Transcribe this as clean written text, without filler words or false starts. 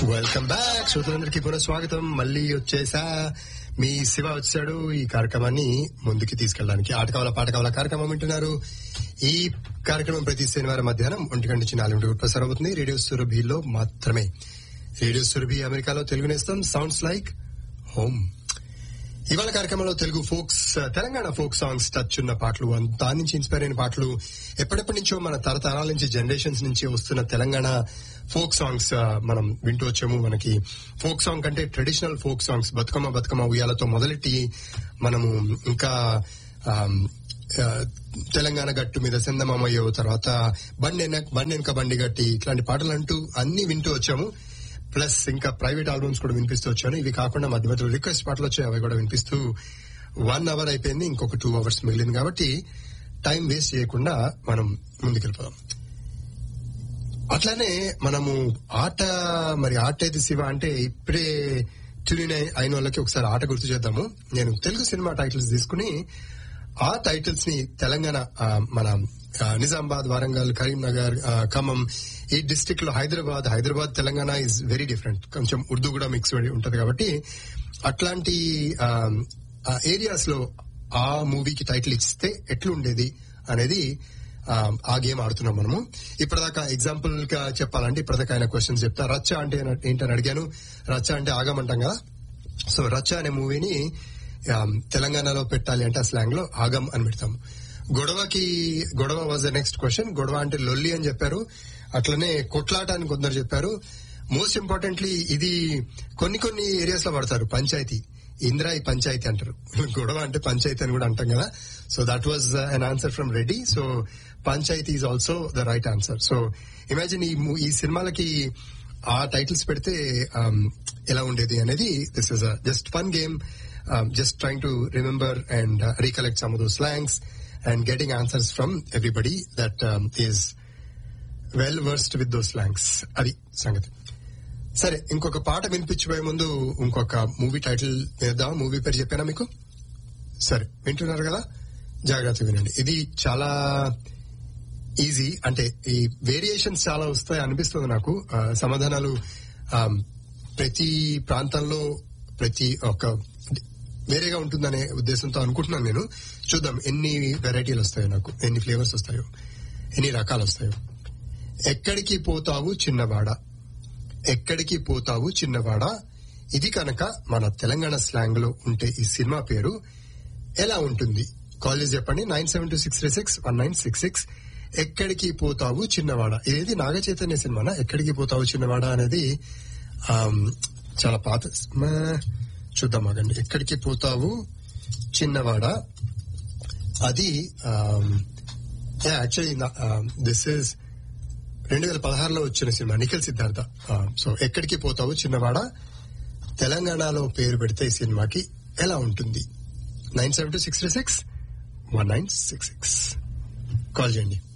Welcome back శ్రోతలందరికీ పునఃస్వాగతం. మళ్ళీ వచ్చేసా మీ శివ వచ్చాడు ఈ కార్యక్రమాన్ని ముందుకి తీసుకెళ్ళడానికి. ఆట కావాల పాట కావాల కార్యక్రమం వింటున్నారు. ఈ కార్యక్రమం ప్రతి శనివారం మధ్యాహ్నం 1:00 ప్రసారం అవుతుంది రేడియో సురభిలో మాత్రమే. రేడియో సురభి అమెరికాలో తెలుగు నేస్తం సౌండ్స్ లైక్ హోమ్. ఇవాళ కార్యక్రమంలో Telugu folks, Telangana folk songs touch ఉన్న పాటలు, దాని నుంచి ఇన్స్పైర్ అయిన పాటలు, ఎప్పటి నుంచో మన తరతరాల నుంచి జనరేషన్స్ నుంచి వస్తున్న తెలంగాణ ఫోక్ సాంగ్స్ మనం వింటూ వచ్చాము. మనకి ఫోక్ సాంగ్ కంటే ట్రెడిషనల్ ఫోక్ సాంగ్స్ బతుకమ్మ ఉయ్యాలతో మొదలెట్టి మనము ఇంకా తెలంగాణ గట్టు మీద చందమామయ్యో, తర్వాత బండెనక బండి గట్టి, ఇట్లాంటి పాటలు అంటూ అన్ని వింటూ వచ్చాము. ప్లస్ ఇంకా ప్రైవేట్ ఆల్బమ్స్ కూడా వినిపిస్తూ వచ్చాను. ఇవి కాకుండా మధ్య మధ్యలో రిక్వెస్ట్ పాటలు వచ్చాయి, అవి కూడా వినిపిస్తూ 1 hour అయిపోయింది. ఇంకొక 2 hours మిగిలింది కాబట్టి టైం వేస్ట్ చేయకుండా మనం ముందుకెళ్ళిపోదాం. అట్లానే మనము ఆట ఏది శివ అంటే ఇప్పుడే ట్యూన్ అయిన వాళ్ళకి ఒకసారి ఆట గుర్తు చేద్దాము. నేను తెలుగు సినిమా టైటిల్స్ తీసుకుని ఆ టైటిల్స్ ని తెలంగాణ మన నిజామాబాద్, వరంగల్, కరీంనగర్, ఖమ్మం ఈ డిస్ట్రిక్ట్ లో Hyderabad Telangana is very different. కొంచెం ఉర్దూ కూడా మిక్స్ ఉంటది కాబట్టి అట్లాంటి ఏరియాస్ లో ఆ మూవీకి టైటిల్ ఇస్తే ఎట్లుండేది అనేది ఆ గేమ్ ఆడుతున్నాం మనము. ఇప్పటిదాకా ఎగ్జాంపుల్ గా చెప్పాలంటే ఇప్పటిదాకా ఆయన క్వశ్చన్స్ చెప్తా. రచ్చ అంటే ఏంటని అడిగాను. రచ్చ అంటే ఆగమంటాం కదా. సో రచ్చ అనే మూవీని తెలంగాణలో పెట్టాలి అంటే ఆ స్లాంగ్ లో ఆగం అని పెడతాము. గొడవ వాజ్ ద నెక్స్ట్ క్వశ్చన్. గొడవ అంటే లొల్లి అని చెప్పారు. అట్లనే కొట్లాట అని కొందరు చెప్పారు. మోస్ట్ ఇంపార్టెంట్లీ ఇది కొన్ని ఏరియాస్ లో వాడతారు పంచాయతీ. ఇంద్రాయి పంచాయతీ అంటారు. గొడవ అంటే పంచాయతీ అని కూడా అంటాం కదా. So that was an answer from Reddy. So panchayat is also the right answer. So imagine ఈ సినిమాలకి ఆ టైటిల్స్ పెడితే ఎలా ఉండేది అనేది. This is just fun game. Just trying to remember and recollect some of those slangs and getting answers from everybody that is well versed with those slangs. అది సంగతి. సరే, ఇంకొక పాట వినిపించిపోయే ముందు ఇంకొక మూవీ టైటిల్ వేద్దాం. మూవీ పేరు చెప్పానా మీకు? సరే, వింటున్నారు కదా, జాగ్రత్తగా వినండి. ఇది చాలా ఈజీ. అంటే ఈ వేరియేషన్స్ చాలా వస్తాయి అనిపిస్తుంది నాకు. సమాధానాలు ప్రతి ప్రాంతంలో ప్రతి ఒక్క వేరేగా ఉంటుందనే ఉద్దేశంతో అనుకుంటున్నాను నేను. చూద్దాం ఎన్ని వెరైటీలు వస్తాయో, నాకు ఎన్ని ఫ్లేవర్స్ వస్తాయో, ఎన్ని రకాలు వస్తాయో. ఎక్కడికి పోతావు చిన్నవాడా, ఇది కనుక మన తెలంగాణ స్లాంగ్ లో ఉంటే ఈ సినిమా పేరు ఎలా ఉంటుంది? కాలేజ్ చెప్పండి. 9726361966. ఎక్కడికి పోతావు చిన్నవాడా. ఇది నాగ చైతన్య సినిమానా? ఎక్కడికి పోతావు చిన్నవాడా అనేది చాలా పాత. చూద్దాం ఆగండి. ఎక్కడికి పోతావు చిన్నవాడా అది యాక్చువల్లీ దిస్ ఇస్ 2016లో వచ్చిన సినిమా, నిఖిల్ సిద్ధార్థ. సో ఎక్కడికి పోతావు చిన్నవాడా తెలంగాణలో పేరు పెడితే ఈ సినిమాకి ఎలా ఉంటుంది? 9726361966 కాల్ చేయండి.